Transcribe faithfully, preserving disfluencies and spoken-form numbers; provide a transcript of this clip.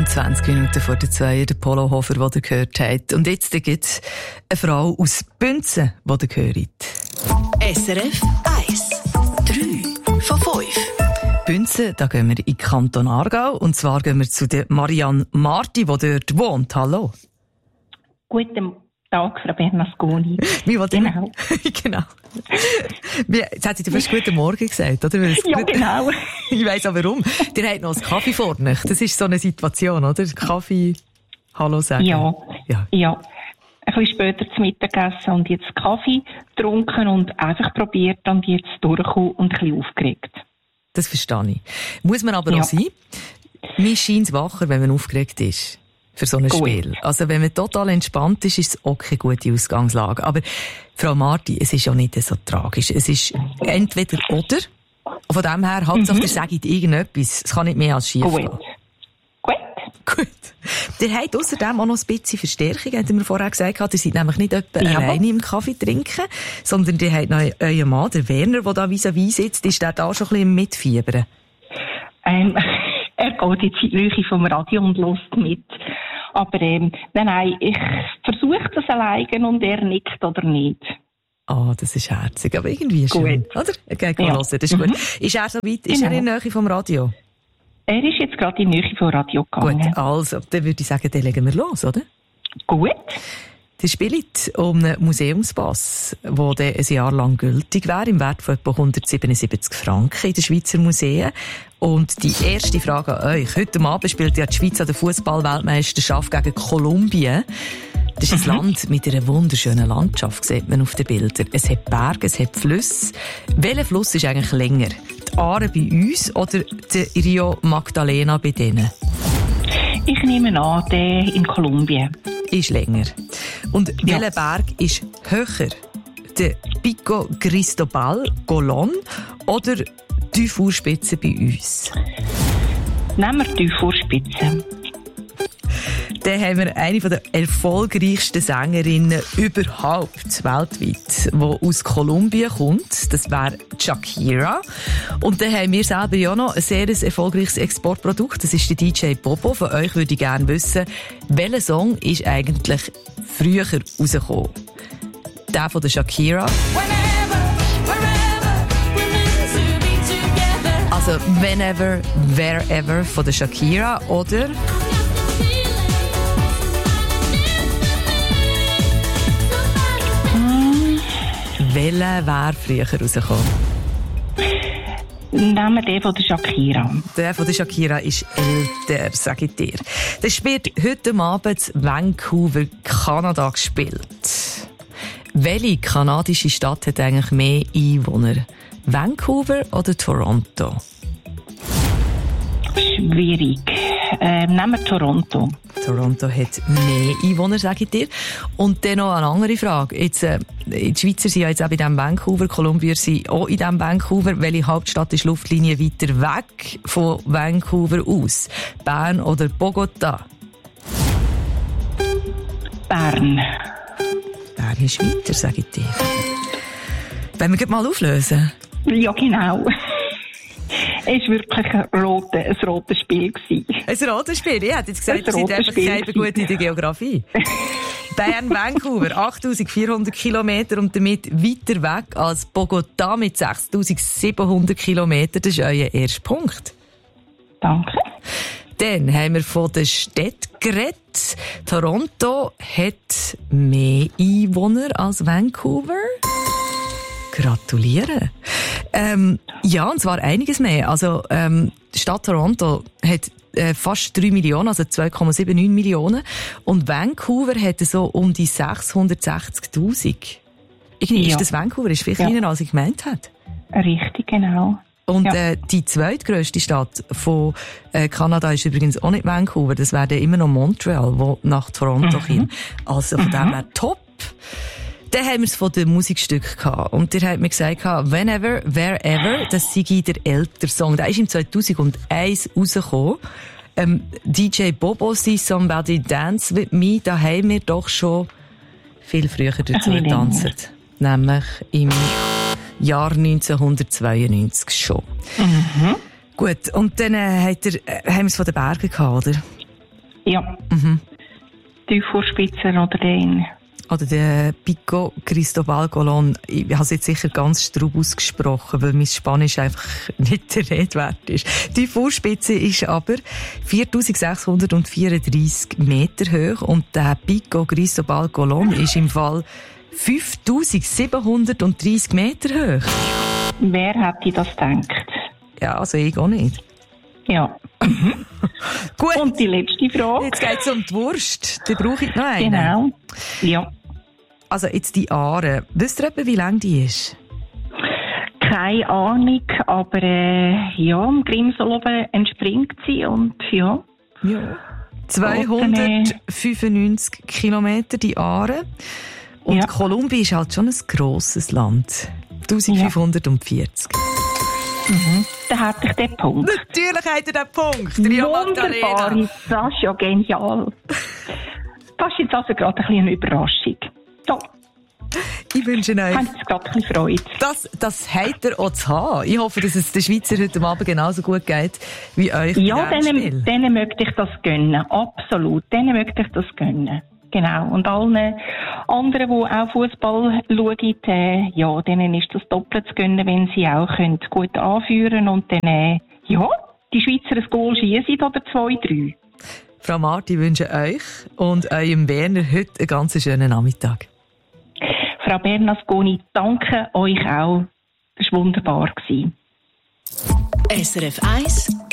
zwanzig Minuten vor der zwei, der Polo Hofer, den ihr gehört habt. Und jetzt gibt es eine Frau aus Bünzen, die ihr hört. S R F eins. drei von fünf. Bünzen, da gehen wir in den Kanton Aargau. Und zwar gehen wir zu der Marianne Marti, die dort wohnt. Hallo. Guten Tag, Frau Bernasconi. Wie wollt ihr? Genau. Genau. Jetzt hat sie dir fast guten Morgen gesagt, oder? Ja, gut... genau. Ich weiss auch warum. Ihr habt noch einen Kaffee vor euch. Das ist so eine Situation, oder? Kaffee, Hallo sagen. Ja, ja. ja. Ein bisschen später zu Mittag gegessen und jetzt Kaffee getrunken und einfach probiert und jetzt durchgekommen und ein bisschen aufgeregt. Das verstehe ich. Muss man aber ja. auch sein. Man scheint wacher, wenn man aufgeregt ist. Für so ein Gut. Spiel. Also wenn man total entspannt ist, ist es auch keine gute Ausgangslage. Aber Frau Marti, es ist ja nicht so tragisch. Es ist entweder oder. Von dem her, Hauptsache, mhm. ihr sagt irgendetwas. Es kann nicht mehr als schief gehen. Gut. Gut. Gut. Ihr habt außerdem auch noch ein bisschen Verstärkung, habt ihr mir vorher gesagt. Ihr seid nämlich nicht etwa ja. alleine im Kaffee trinken, sondern ihr habt noch euren Mann, der Werner, der da vis-à-vis sitzt. Ist der da schon ein bisschen mitfiebern? Ähm, er geht jetzt in die Nähe vom Radio und hört mit. Aber ähm, nein, nein, ich versuche das alleine und er nickt oder nicht. Ah, oh, das ist herzig, aber irgendwie schön, gut. oder? Okay, ja. hören, das ist gut. Mhm. Ist er so weit, ist genau. er in der Nähe vom Radio? Er ist jetzt gerade in die Nähe vom Radio gegangen. Gut, also, dann würde ich sagen, dann legen wir los, oder? Gut. Der spielt um einen Museumspass, der ein Jahr lang gültig wäre, im Wert von etwa hundertsiebenundsiebzig Franken in den Schweizer Museen. Und die erste Frage an euch. Heute Abend spielt ja die Schweiz an der Fußball-Weltmeisterschaft gegen Kolumbien. Das ist ein mhm. Land mit einer wunderschönen Landschaft, sieht man auf den Bildern. Es hat Berge, es hat Flüsse. Welcher Fluss ist eigentlich länger? Die Aare bei uns oder der Rio Magdalena bei denen? Ich nehme an, der in Kolumbien. Ist länger. Und ja. welcher Berg ist höher? Der Pico Cristobal, Golon oder die Fuhrspitze bei uns? Nehmen wir die Fuhrspitze. Dann haben wir eine der erfolgreichsten Sängerinnen überhaupt weltweit, die aus Kolumbien kommt. Das wäre Shakira. Und dann haben wir selber ja noch ein sehr erfolgreiches Exportprodukt. Das ist der D J Bobo. Von euch würde ich gerne wissen, welcher Song ist eigentlich früher rausgekommen? Der von der Shakira. Also Whenever, Wherever von der Shakira oder welcher wäre früher rausgekommen? Nehmen wir den von der Shakira. Der von der Shakira ist älter, sage ich dir. Das wird heute Abend in Vancouver, Kanada gespielt. Welche kanadische Stadt hat eigentlich mehr Einwohner? Vancouver oder Toronto? Schwierig. Ähm, nehmen wir Toronto. Toronto hat mehr Einwohner, sage ich dir. Und dann noch eine andere Frage. Jetzt, äh, die Schweizer sind ja jetzt auch in diesem Vancouver, Kolumbier sind auch in diesem Vancouver. Welche Hauptstadt ist Luftlinie weiter weg von Vancouver aus? Bern oder Bogotá? Bern. Bern ist weiter, sage ich dir. Wollen wir mal auflösen? Ja, genau. Es war wirklich ein, rote, ein rotes Spiel. Ein rotes Spiel? Ich hätte jetzt gesagt, ihr seid einfach keine gut in der Geografie. Bern, Vancouver, achttausendvierhundert Kilometer und damit weiter weg als Bogotá mit sechstausendsiebenhundert Kilometer. Das ist euer erster Punkt. Danke. Dann haben wir von der Stadt geredet. Toronto hat mehr Einwohner als Vancouver. Gratuliere. Ähm, ja, und zwar einiges mehr. Also, ähm, die Stadt Toronto hat äh, fast drei Millionen, also zwei Komma neunundsiebzig Millionen. Und Vancouver hat so um die sechshundertsechzigtausend. Irgendwie ja. ist das Vancouver ist viel ja. kleiner, als ich gemeint habe. Richtig, genau. Und ja. äh, die zweitgrösste Stadt von äh, Kanada ist übrigens auch nicht Vancouver. Das wäre immer noch Montreal, wo nach Toronto mhm. kommt. Also von mhm. dem her top. Dann haben wir es von den Musikstücken gehabt. Und der hat mir gesagt, Whenever, Wherever, das sei der ältere Song. Der ist im zweitausendeins rausgekommen. Ähm, D J Bobo, sein Somebody Dance With Me, da haben wir doch schon viel früher dazu getanzt. Nämlich im Jahr neunzehnhundertzweiundneunzig schon. Mhm. Gut, und dann äh, hat er, äh, haben wir es von den Bergen gehabt, oder? Ja. Mhm. Die Vorspitzer oder den. Oder der Pico Cristobal Colón. Ich habe es jetzt sicher ganz straub ausgesprochen, weil mein Spanisch einfach nicht der Rede wert ist. Die Vorspitze ist aber viertausendsechshundertvierunddreissig Meter hoch und der Pico Cristobal Colón ist im Fall fünftausendsiebenhundertdreissig Meter hoch. Wer hätte das gedacht? Ja, also ich auch nicht. Ja. Gut. Und die letzte Frage. Jetzt geht es um die Wurst. Die brauche ich noch eine. Genau. Ja. Also jetzt die Aare. Wisst ihr etwa, wie lang die ist? Keine Ahnung, aber äh, ja, im Grimsel oben entspringt sie und ja. Ja. zweihundertfünfundneunzig Kilometer die Aare. Und Ja. Kolumbien ist halt schon ein grosses Land. eintausendfünfhundertvierzig. Mhm. Da hätte ich den Punkt. Natürlich hat er den Punkt. Ria Magdalena. Wunderbar, das ist ja genial. Das ist jetzt also gerade ein bisschen eine Überraschung. So, Ich wünsche euch, habt ihr gerade ein bisschen Freude. das, das habt ihr auch zu haben. Ich hoffe, dass es den Schweizer heute Abend genauso gut geht wie euch. Ja, bei diesem Spiel. denen, denen möchte ich das gönnen. Absolut, denen möchte ich das gönnen. Genau. Und allen anderen, die auch Fußball schauen, äh, ja, denen ist das doppelt zu gönnen, wenn sie auch können gut anführen und dann, äh, ja, die Schweizer ein Goal schießen oder zwei, drei. Frau Marti, ich wünsche euch und eurem Werner heute einen ganz schönen Nachmittag. Frau Bernasconi, danke euch auch. Das war wunderbar. S R F eins